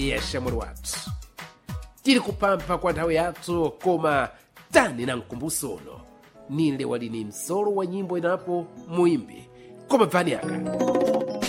yeshe mweri wathu tiri kupampa kwa nthawi yathu, koma tani na mkumbuso uno nile walini msolo wa nyimbo inapo muimbi koma bvani aka